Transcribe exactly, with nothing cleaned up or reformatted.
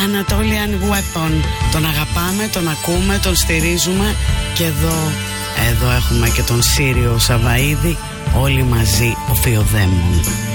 Anatolian Weapon. Τον αγαπάμε, τον ακούμε, τον στηρίζουμε. Και εδώ, εδώ έχουμε και τον Σύριο Σαβαΐδη. Όλοι μαζί ο Φιωδαίμων.